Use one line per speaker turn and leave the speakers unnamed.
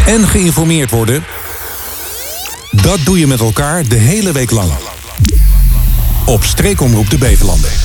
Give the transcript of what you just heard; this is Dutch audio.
en geïnformeerd worden? Dat doe je met elkaar de hele week lang. Op Streekomroep de Beverlanden.